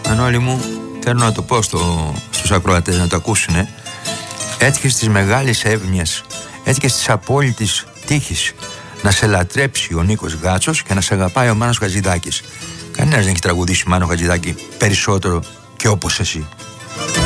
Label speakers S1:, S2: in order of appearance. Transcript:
S1: Μανώλη μου, θέλω να το πω στους ακροατές να το ακούσουνε. Έτυχε στις μεγάλες εύνοιες, έτυχε στις απόλυτης τύχης να σε λατρέψει ο Νίκος Γάτσος και να σε αγαπάει ο Μάνος Χατζηδάκης. Κανένας δεν έχει τραγουδήσει, Μάνο Χατζηδάκη, περισσότερο και όπως εσύ.